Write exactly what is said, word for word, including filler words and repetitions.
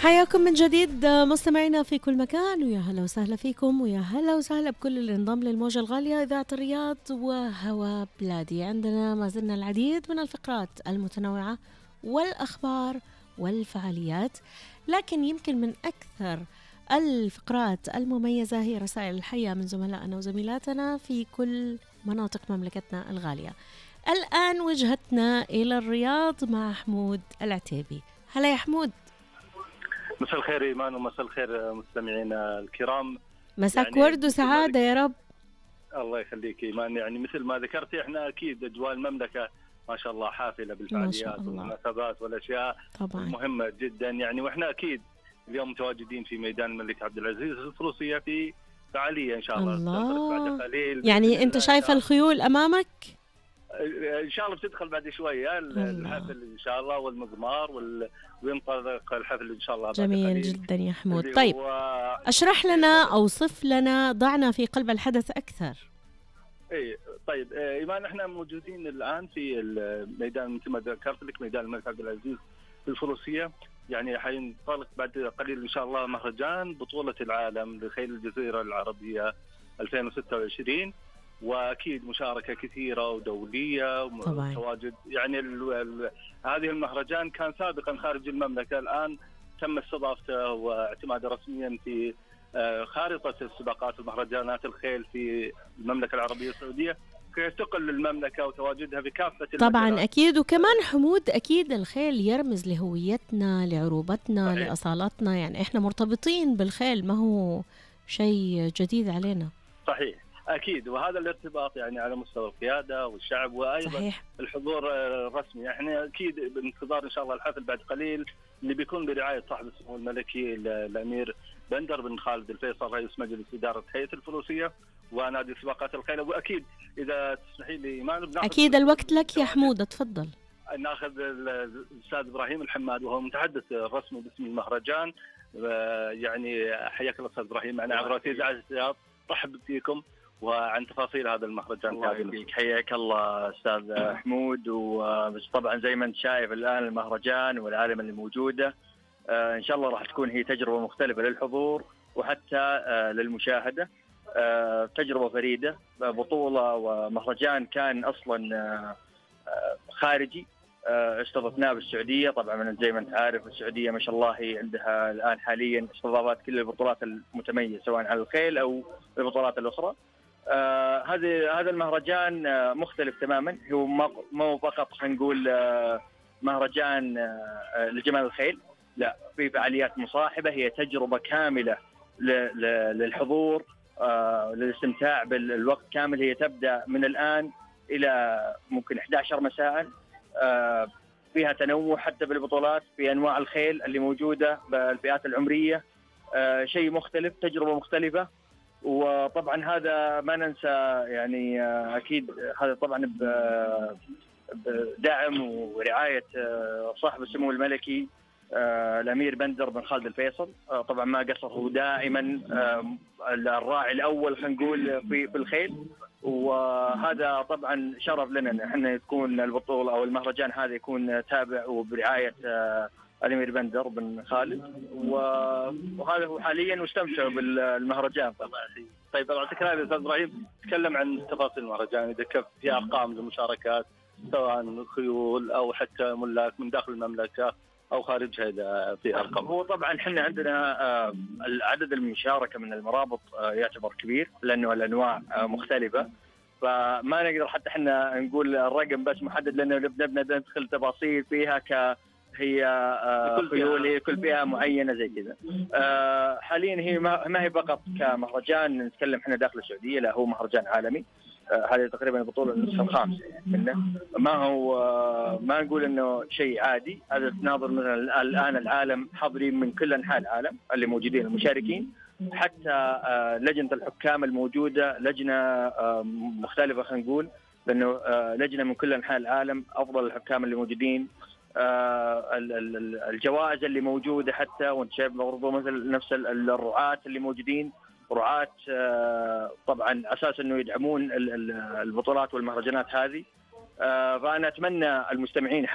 حياكم من جديد مستمعينا في كل مكان، ويا هلا وسهلا فيكم، ويا هلا وسهلا بكل اللي انضم للموجة الغالية إذاعة الرياض وهوا بلادي. عندنا ما زلنا العديد من الفقرات المتنوعة والأخبار والفعاليات، لكن يمكن من أكثر الفقرات المميزة هي رسائل الحية من زملائنا وزميلاتنا في كل مناطق مملكتنا الغالية. الآن وجهتنا إلى الرياض مع حمود العتيبي. هلا يا حمود. مساء الخير إيمان ومساء الخير مستمعينا الكرام. مساك يعني ورد وسعادة يا رب. الله يخليك إيمان. يعني مثل ما ذكرتي احنا أكيد أجواء المملكة ما شاء الله حافلة بالفعاليات والمناسبات والأشياء طبعا مهمة جدا يعني، وإحنا أكيد اليوم متواجدين في ميدان الملك عبد العزيز الفروسية في فعالية إن شاء الله, الله. بعد قليل يعني أنت شايف الخيول أمامك؟ ان شاء الله بتدخل بعد شويه الحفل ان شاء الله والمضمار وال... وينطلق الحفل ان شاء الله بعد جميل قليل. جدا يا حمود. طيب و... اشرح لنا اوصف لنا ضعنا في قلب الحدث اكثر. اي طيب ايمان، احنا موجودين الان في الميدان مثل ما ذكرت لك، ميدان الملك عبد العزيز الفروسيه. يعني حينطلق بعد قليل ان شاء الله مهرجان بطوله العالم لخيل الجزيره العربيه ألفين وستة وعشرين، واكيد مشاركه كثيره ودوليه وتواجد. يعني ال ال هذه المهرجان كان سابقا خارج المملكه، الان تم استضافته واعتماده رسميا في خارطه السباقات ومهرجانات الخيل في المملكه العربيه السعوديه، كي تقل المملكه وتواجدها بكافه طبعا المجالات. اكيد. وكمان حمود اكيد الخيل يرمز لهويتنا، لعروبتنا، صحيح. لاصالتنا. يعني احنا مرتبطين بالخيل، ما هو شيء جديد علينا. صحيح أكيد، وهذا الارتباط يعني على مستوى القيادة والشعب وأيضا صحيح. الحضور الرسمي. احنا أكيد بانتظار إن شاء الله الحفل بعد قليل اللي بيكون برعاية صاحب السمو الملكي الأمير بندر بن خالد الفيصل رئيس مجلس إدارة هيئة الفروسية ونادي سباقات الخيل. وأكيد إذا تسمحي لي إيمان أكيد الوقت لك يا حمود، تفضل. ناخذ الأستاذ إبراهيم الحماد وهو متحدث الرسمي باسم المهرجان. يعني حياك الله أستاذ إبراهيم معنا عبر إذاعة الرياض، رحب فيكم وعن تفاصيل هذا المهرجان. الله يبارك حياك الله استاذ حمود. وبس طبعا زي ما انت شايف الان المهرجان والعالم اللي موجوده ان شاء الله راح تكون هي تجربه مختلفه للحضور وحتى للمشاهده. تجربه فريده، بطوله ومهرجان كان اصلا خارجي استضفناه بالسعوديه. طبعا من زي ما انت عارف السعوديه ما شاء الله هي عندها الان حاليا استضافات كل البطولات المتميزه سواء على الخيل او البطولات الاخرى. آه هذا هذا المهرجان آه مختلف تماما، هو مو فقط خلينا نقول آه مهرجان آه لجمال الخيل، لا، في فعاليات مصاحبه، هي تجربه كامله للحضور آه للاستمتاع بالوقت كامل. هي تبدا من الان الى ممكن إحدى عشرة مساء. آه فيها تنوع حتى بالبطولات في انواع الخيل اللي موجوده بالفئات العمريه. آه شيء مختلف، تجربه مختلفه. وطبعا هذا ما ننسى يعني اكيد هذا طبعا بدعم ورعايه صاحب السمو الملكي الامير بندر بن خالد الفيصل. طبعا ما قصر، هو دائما الراعي الاول خلينا نقول في في الخيل، وهذا طبعا شرف لنا ان احنا تكون البطوله او المهرجان هذا يكون تابع وبرعايه الامير بندر بن خالد، وهذا هو حاليا واستمتعوا بالمهرجان طبعا. طيب طبعا تكرار الاستاذ ابراهيم تكلم عن تفاصيل المهرجان، اذا كيف في ارقام للمشاركات سواء خيول او حتى ملاك من داخل المملكه او خارجها اذا في ارقام. هو طبعا احنا عندنا عدد المشاركه من المرابط يعتبر كبير لانه الانواع مختلفه، فما نقدر حتى احنا نقول الرقم بس محدد لانه نبدا ندخل تفاصيل فيها ك هي خيول، هي كل فئه معينه زي كذا. آه حاليا هي ما هي فقط كمهرجان نتكلم احنا داخل السعوديه، لا هو مهرجان عالمي. آه هذه تقريبا البطوله النسخه الخامسه يعني منه، ما هو آه ما نقول انه شيء عادي. هذا تناظر مثلا الان العالم حاضرين من كل انحاء العالم اللي موجودين المشاركين، حتى آه لجنه الحكام الموجوده لجنه آه مختلفه خلينا نقول، لانه آه لجنه من كل انحاء العالم، افضل الحكام اللي موجودين. آه الجوائز اللي موجوده حتى وانت شايف برضه مثل نفس الرعاة اللي موجودين، رعاة آه طبعا اساس انه يدعمون البطولات والمهرجانات هذه. آه فانا اتمنى المستمعين